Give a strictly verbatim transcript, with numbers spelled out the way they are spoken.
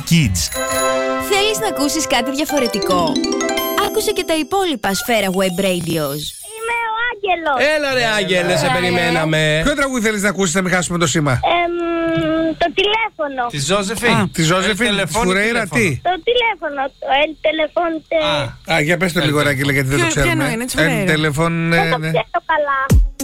Kids. Θέλεις να ακούσεις κάτι διαφορετικό? Άκουσε και τα υπόλοιπα Σφαίρα Web Radios. Είμαι ο Άγγελος. Έλα ρε Άγγελε, σε περιμέναμε. Ποιο τραγούδι θέλεις να ακούσεις, να μην χάσουμε το σήμα? Εμ, το τηλέφωνο. Τη Ζώζεφιν. Τη Ζώζεφιν, τη Φουρέιρα, τι? Το τηλέφωνο. Το El Telephone. Α. Α, για πες το λίγο, Ράκη, γιατί δεν το Ποιο- ποιο ξέρουμε. εννοεί, είναι της El Φουρέιρα. Telephone. Δεν το ξέρω καλά.